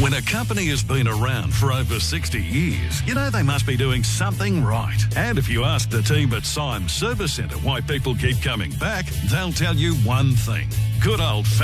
When a company has been around for over 60 years, you know they must be doing something right. And if you ask the team at Symes Service Centre why people keep coming back, they'll tell you one thing: good old